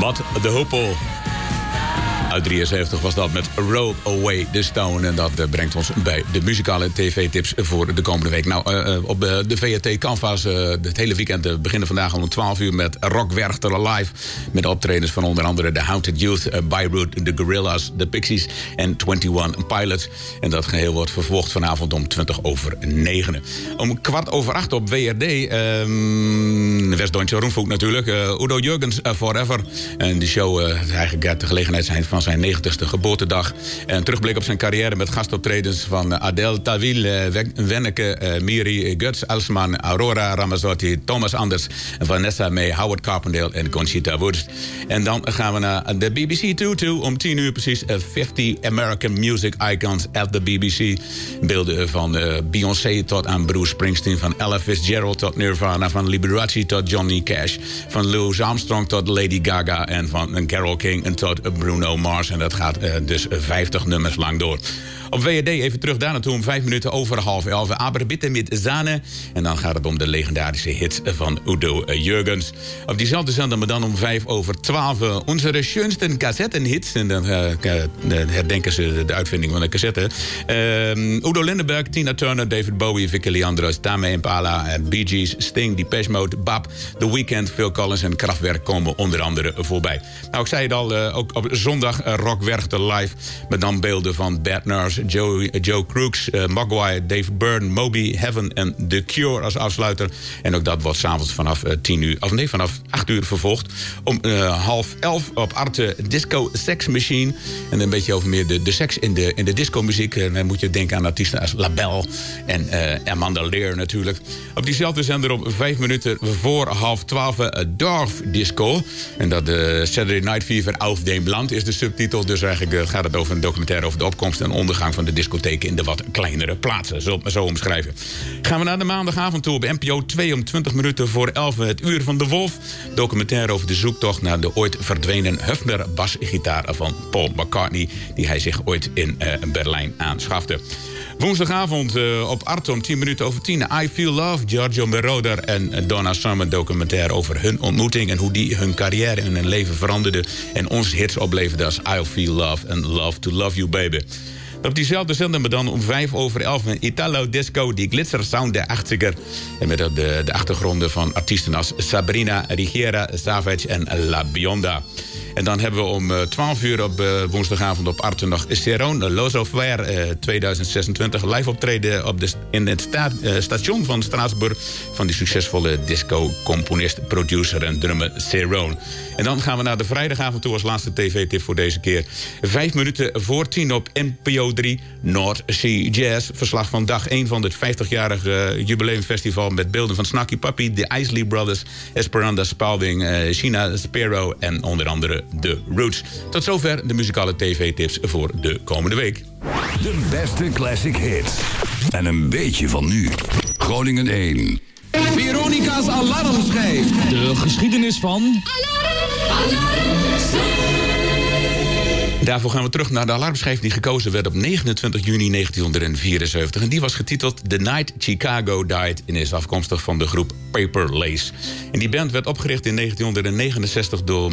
Matt de Hoople. Uit 73 was dat met Roll Away the Stone. En dat brengt ons bij de muzikale tv-tips voor de komende week. Nou, op de VRT Canvas het hele weekend beginnen vandaag om 12 uur met Rock Werchter Live. Met optredens van onder andere The Haunted Youth, Beirut, The Gorillaz, The Pixies en 21 Pilots. En dat geheel wordt vervolgd vanavond om 20:09. Om 7:15 op WRD, West-Duitse Rundfunk natuurlijk, Udo Jürgens Forever. En die show eigenlijk de gelegenheid zijn van zijn 90ste geboortedag. En terugblik op zijn carrière met gastoptredens van Adele Tawil, Wenneke, Miri, Guts Alsman, Aurora Ramazzotti, Thomas Anders, Vanessa May, Howard Carpendale en Conchita Wurst. En dan gaan we naar de BBC 2 om 10 uur precies. 50 American Music Icons at the BBC. Beelden van Beyoncé tot aan Bruce Springsteen, van Ella Fitzgerald tot Nirvana, van Liberace tot Johnny Cash, van Louis Armstrong tot Lady Gaga en van Carole King tot Bruno Mars. En dat gaat dus 50 nummers lang door. Op WRD even terug daar naartoe om 5 minuten over 10:30. Aber bitte mit Sahne. En dan gaat het om de legendarische hits van Udo Jürgens. Op diezelfde zender, maar dan om 11:05. Onze schönste cassettenhits. En dan herdenken ze de uitvinding van de cassette. Udo Lindenberg, Tina Turner, David Bowie, Vicky Leandros, Tame Impala, Bee Gees, Sting, Depeche Mode, Bab, The Weeknd, Phil Collins en Kraftwerk komen onder andere voorbij. Nou, ik zei het al, ook op zondag Rock Werchter Live. Met dan beelden van Bad Nurse, Joe Crooks, Mogwai, Dave Byrne, Moby, Heaven en The Cure als afsluiter. En ook dat wordt s'avonds vanaf 8 uur vervolgd. Om 10:30 op Arte Disco Sex Machine. En een beetje over meer de seks in de disco-muziek. En dan moet je denken aan artiesten als Labelle en Amanda Lear natuurlijk. Op diezelfde zender om 5 minuten voor 11:30 Dorf Disco. En dat Saturday Night Fever auf dem Land is de subtitel. Dus eigenlijk gaat het over een documentaire over de opkomst en ondergang van de discotheken in de wat kleinere plaatsen. Zullen we het maar zo omschrijven. Gaan we naar de maandagavond toe op NPO 2 om 20 minuten voor 11. Het Uur van de Wolf. Documentaire over de zoektocht naar de ooit verdwenen Höfner basgitaar van Paul McCartney, die hij zich ooit in Berlijn aanschafte. Woensdagavond op Arte om 10 minuten over 10. I Feel Love, Giorgio Moroder en Donna Summer. Documentaire over hun ontmoeting en hoe die hun carrière en hun leven veranderde. En ons hits opleverde als I Feel Love en Love to Love You Baby. Op diezelfde zender, maar dan om 11:05 een Italo Disco, die glitzer sound der 80er. En met de achtergronden van artiesten als Sabrina, Rigiera, Savage en La Bionda. En dan hebben we om 12 uur op woensdagavond op Arte nog Cerrone Loso Fair 2026. Live optreden in het station van Straatsburg van die succesvolle disco-componist, producer en drummer Cerrone. En dan gaan we naar de vrijdagavond toe als laatste tv-tip voor deze keer. 5 minuten voor 10 op NPO 3 North Sea Jazz. Verslag van dag 1 van het 50-jarige jubileumfestival met beelden van Snarky Puppy, de Isley Brothers, Esperanza Spalding, China Sparrow en onder andere The Roots. Tot zover de muzikale tv-tips voor de komende week. De beste classic hits. En een beetje van nu. Groningen 1. Veronica's alarmschijf. De geschiedenis van... Daarvoor gaan we terug naar de alarmschijf die gekozen werd op 29 juni 1974. En die was getiteld The Night Chicago Died en is afkomstig van de groep Paper Lace. En die band werd opgericht in 1969 door